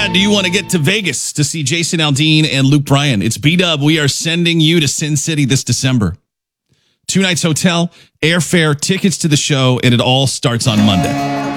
bad do you want to get to Vegas to see Jason Aldean and Luke Bryan? It's B-Dub. We are sending you to Sin City this December. 2 nights hotel, airfare, tickets to the show, and it all starts on Monday.